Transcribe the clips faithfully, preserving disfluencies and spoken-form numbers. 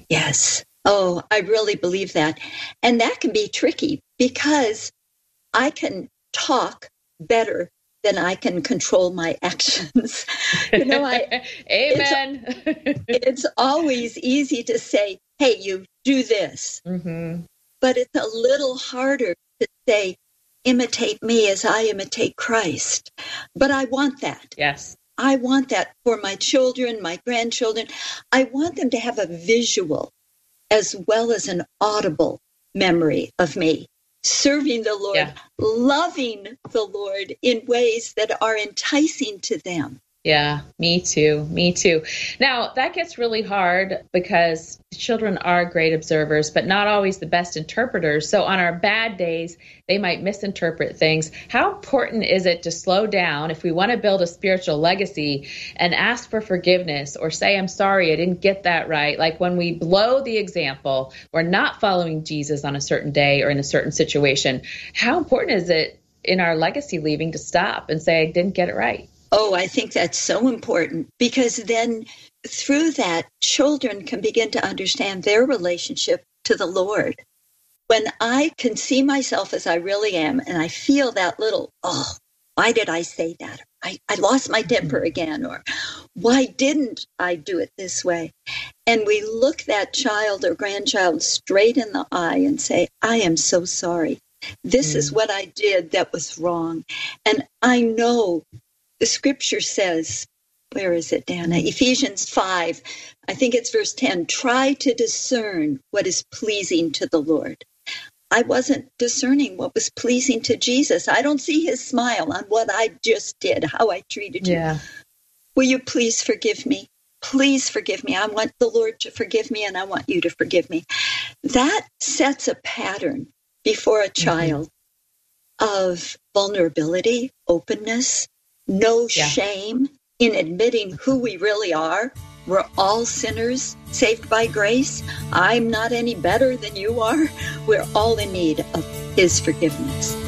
Yes. Oh, I really believe that. And that can be tricky because I can talk better than I can control my actions. You know, I Amen. It's, it's always easy to say, hey, you do this. Mm-hmm. But it's a little harder to say, imitate me as I imitate Christ. But I want that. Yes. I want that for my children, my grandchildren. I want them to have a visual as well as an audible memory of me, serving the Lord, Yeah. loving the Lord in ways that are enticing to them. Yeah, me too. Me too. Now, that gets really hard because children are great observers, but not always the best interpreters. So on our bad days, they might misinterpret things. How important is it to slow down if we want to build a spiritual legacy and ask for forgiveness or say, I'm sorry, I didn't get that right? Like when we blow the example, we're not following Jesus on a certain day or in a certain situation. How important is it in our legacy leaving to stop and say, I didn't get it right? Oh, I think that's so important because then through that, children can begin to understand their relationship to the Lord. When I can see myself as I really am and I feel that little, oh, why did I say that? I, I lost my temper again, or why didn't I do it this way? And we look that child or grandchild straight in the eye and say, I am so sorry. This mm. is what I did that was wrong. And I know the scripture says, where is it, Dana? Ephesians five, I think it's verse ten, try to discern what is pleasing to the Lord. I wasn't discerning what was pleasing to Jesus. I don't see his smile on what I just did, how I treated you. Yeah. Will you please forgive me? Please forgive me. I want the Lord to forgive me, and I want you to forgive me. That sets a pattern before a child mm-hmm. of vulnerability, openness, no yeah. shame in admitting who we really are. We're all sinners saved by grace. I'm not any better than you are. We're all in need of his forgiveness.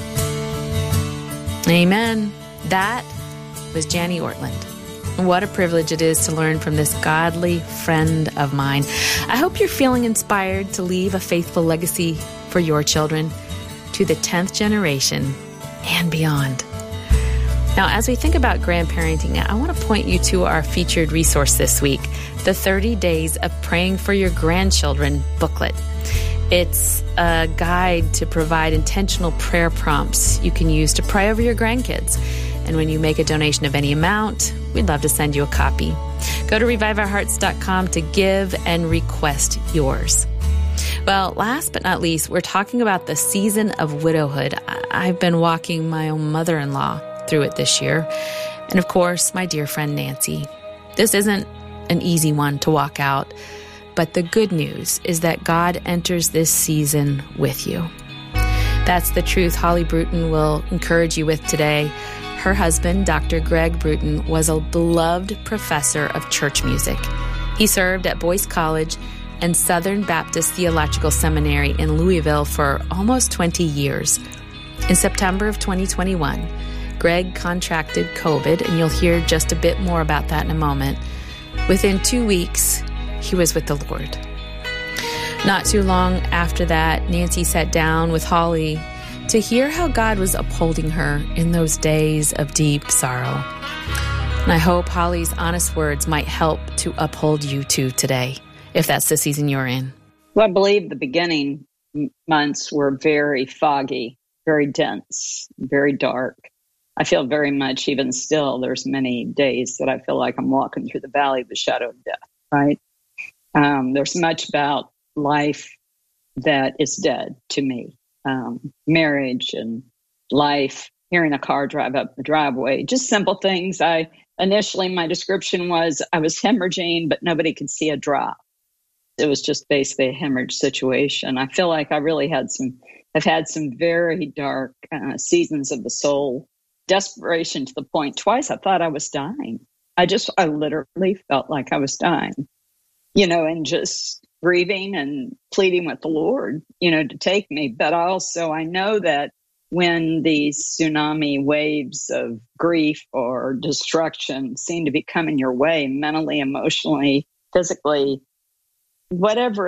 Amen. That was Janie Ortlund. What a privilege it is to learn from this godly friend of mine. I hope you're feeling inspired to leave a faithful legacy for your children to the tenth generation and beyond. Now, as we think about grandparenting, I want to point you to our featured resource this week, the thirty days of Praying for Your Grandchildren booklet. It's a guide to provide intentional prayer prompts you can use to pray over your grandkids. And when you make a donation of any amount, we'd love to send you a copy. Go to revive our hearts dot com to give and request yours. Well, last but not least, we're talking about the season of widowhood. I've been walking my own mother-in-law through it this year. And of course, my dear friend Nancy. This isn't an easy one to walk out, but the good news is that God enters this season with you. That's the truth Holly Bruton will encourage you with today. Her husband, Doctor Greg Bruton, was a beloved professor of church music. He served at Boyce College and Southern Baptist Theological Seminary in Louisville for almost twenty years. In September of twenty twenty-one, Greg contracted COVID, and you'll hear just a bit more about that in a moment. Within two weeks, he was with the Lord. Not too long after that, Nancy sat down with Holly to hear how God was upholding her in those days of deep sorrow. And I hope Holly's honest words might help to uphold you too today, if that's the season you're in. Well, I believe the beginning months were very foggy, very dense, very dark. I feel very much, even still, there's many days that I feel like I'm walking through the valley of the shadow of death, right? Um, there's much about life that is dead to me. Um, marriage and life, hearing a car drive up the driveway, just simple things. I initially, my description was I was hemorrhaging, but nobody could see a drop. It was just basically a hemorrhage situation. I feel like I really had some, I've had some very dark uh, seasons of the soul. Desperation to the point twice I thought I was dying. I just, I literally felt like I was dying, you know, and just grieving and pleading with the Lord, you know, to take me. But also I know that when these tsunami waves of grief or destruction seem to be coming your way, mentally, emotionally, physically, whatever